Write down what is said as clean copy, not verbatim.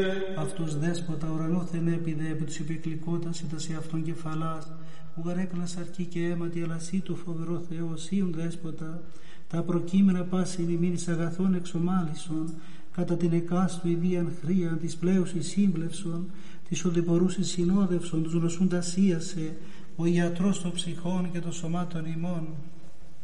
Αυτός δέσποτα ουρανόθεν έπιδε επί τους υπεκλικότας ή τα σε αυτόν κεφαλάς, που γαρέκλας αρκεί και αίματι, αλλά σύ του φοβερό Θεός, σύουν δέσποτα, τα προκείμενα πάσιν ημίν εις αγαθών εξομάλισον, κατά την εκάστου ιδίαν χρίαν, της πλέουσης σύμβλευσον, της οδηπορούσης συνόδευσον, τους νοσούντας ίασε, ο ιατρός των ψυχών και των σωμάτων ημών.